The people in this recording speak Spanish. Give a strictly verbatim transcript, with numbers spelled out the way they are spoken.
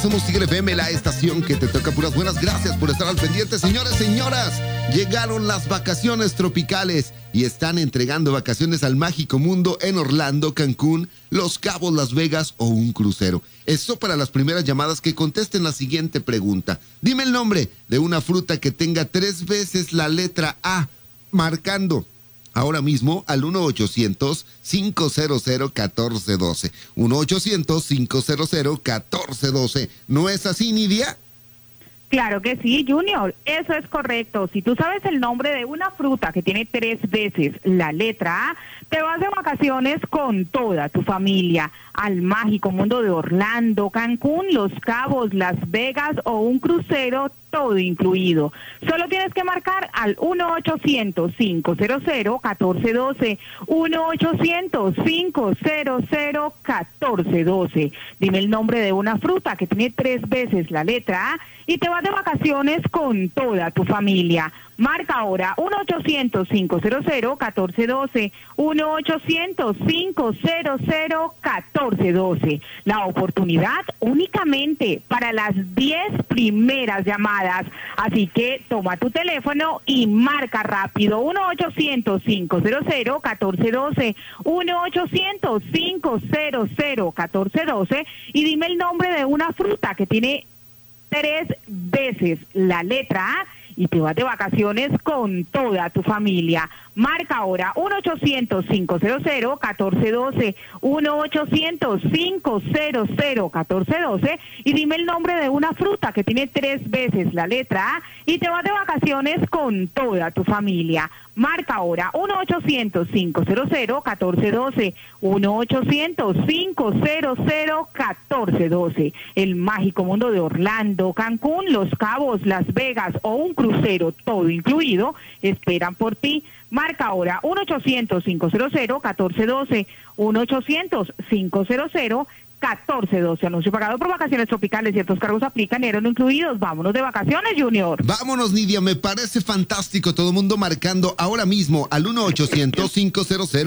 Somos Tigre F M, la estación que te toca puras buenas. Gracias por estar al pendiente, señores, señoras. Llegaron las vacaciones tropicales y están entregando vacaciones al mágico mundo en Orlando, Cancún, Los Cabos, Las Vegas o un crucero. Eso para las primeras llamadas que contesten la siguiente pregunta. Dime el nombre de una fruta que tenga tres veces la letra A, marcando ahora mismo al uno ochocientos, cinco cero cero, uno cuatro uno dos. uno ochocientos, cinco cero cero, uno cuatro uno dos. ¿No es así, Nidia? Claro que sí, Junior, eso es correcto. Si tú sabes el nombre de una fruta que tiene tres veces la letra A, te vas de vacaciones con toda tu familia al mágico mundo de Orlando, Cancún, Los Cabos, Las Vegas o un crucero, todo incluido. Solo tienes que marcar al uno ochocientos, cinco cero cero, uno cuatro uno dos, uno ochocientos, cinco cero cero, uno cuatro uno dos. Dime el nombre de una fruta que tiene tres veces la letra A y te vas de vacaciones con toda tu familia. Marca ahora uno ochocientos, cinco cero cero, uno cuatro uno dos, uno ochocientos, cinco cero cero, uno cuatro uno dos. La oportunidad únicamente para las diez primeras llamadas. Así que toma tu teléfono y marca rápido uno ochocientos, cinco cero cero, uno cuatro uno dos, uno ochocientos, cinco cero cero, uno cuatro uno dos y dime el nombre de una fruta que tiene tres veces la letra A y te vas de vacaciones con toda tu familia. Marca ahora uno ochocientos, cinco cero cero, uno cuatro uno dos, uno ochocientos, cinco cero cero, uno cuatro uno dos y dime el nombre de una fruta que tiene tres veces la letra A y te vas de vacaciones con toda tu familia. Marca ahora uno ochocientos, cinco cero cero, uno cuatro uno dos, uno ochocientos, cinco cero cero, uno cuatro uno dos. El mágico mundo de Orlando, Cancún, Los Cabos, Las Vegas o un crucero, todo incluido, esperan por ti. Marca ahora uno ochocientos, cinco cero cero, uno cuatro uno dos, uno ochocientos, cinco cero cero, uno cuatro uno dos. Anuncio pagado por vacaciones tropicales. Ciertos cargos aplican, eran no incluidos. Vámonos de vacaciones, Junior. Vámonos, Nidia. Me parece fantástico. Todo el mundo marcando ahora mismo al uno ochocientos, cinco cero cero